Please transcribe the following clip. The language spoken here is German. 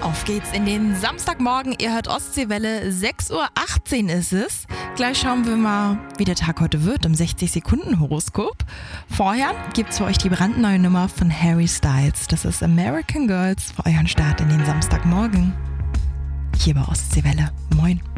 Auf geht's in den Samstagmorgen. Ihr hört Ostseewelle, 6:18 Uhr ist es. Gleich schauen wir mal, wie der Tag heute wird im 60-Sekunden-Horoskop. Vorher gibt's für euch die brandneue Nummer von Harry Styles. Das ist American Girls für euren Start in den Samstagmorgen. Hier bei Ostseewelle. Moin.